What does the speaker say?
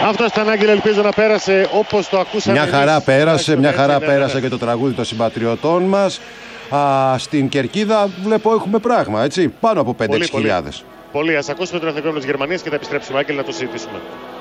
Αυτό ήταν, Άγγελε, ελπίζω να πέρασε όπως το ακούσαμε. Μια χαρά πέρασε, μια χαρά πέρασε και το τραγούδι των συμπατριωτών μας. Στην Κερκίδα βλέπω έχουμε πράγμα, έτσι, πάνω από 5-6 χιλιάδες. Πολύ. Ας ακούσουμε τον εθνικό της Γερμανίας και θα επιστρέψουμε, Άγγελε, να το συζητήσουμε.